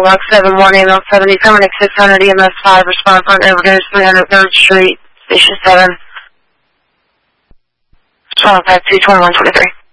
log 71, ambulance 70, Terminix 600, EMS 5, respond front overdose, 300 3rd Street, Station 7. Respond 52, 2123.